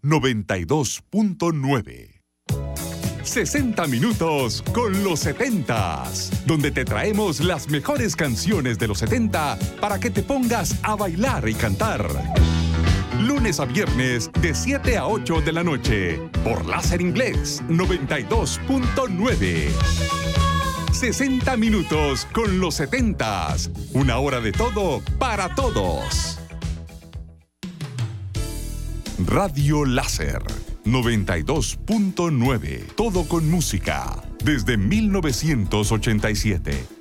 92.9. 60 minutos con los 70s, donde te traemos las mejores canciones de los 70 para que te pongas a bailar y cantar. Lunes a viernes de 7 a 8 de la noche por Láser Inglés 92.9. 60 minutos con los 70s. Una hora de todo para todos. Radio Láser 92.9. Todo con música. Desde 1987.